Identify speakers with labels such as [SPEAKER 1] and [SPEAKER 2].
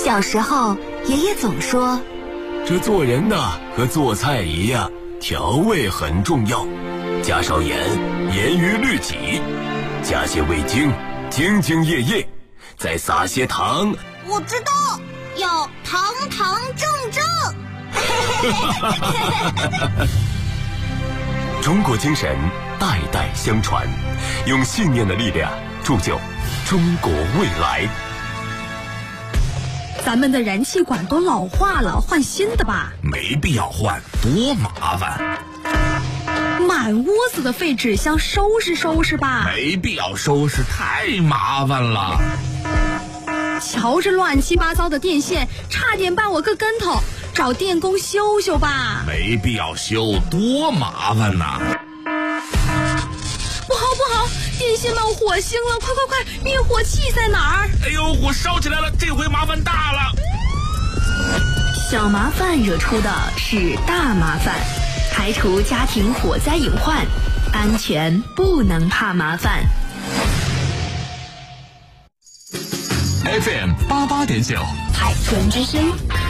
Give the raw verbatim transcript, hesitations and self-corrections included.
[SPEAKER 1] 小时候，爷爷总说，
[SPEAKER 2] 这做人呐，和做菜一样，调味很重要。加少盐，严于律己；加些味精，兢兢业业；再撒些糖。
[SPEAKER 3] 我知道，要堂堂正正。
[SPEAKER 2] 中国精神代代相传，用信念的力量铸就中国未来。
[SPEAKER 4] 咱们的燃气管都老化了，换新的吧。
[SPEAKER 5] 没必要换，多麻烦。
[SPEAKER 4] 满屋子的废纸箱，收拾收拾吧。
[SPEAKER 5] 没必要收拾，太麻烦了。
[SPEAKER 4] 瞧这乱七八糟的电线，差点绊我个跟头，找电工修修吧。
[SPEAKER 5] 没必要修，多麻烦呐。
[SPEAKER 4] 不好不好，电线冒火星了，快快快，灭火器在哪儿？
[SPEAKER 5] 哎呦，火烧起来了，这回麻烦大了。
[SPEAKER 6] 小麻烦惹出的是大麻烦，排除家庭火灾隐患，安全不能怕麻烦。
[SPEAKER 5] F M 八八点九，
[SPEAKER 6] 海豚之声。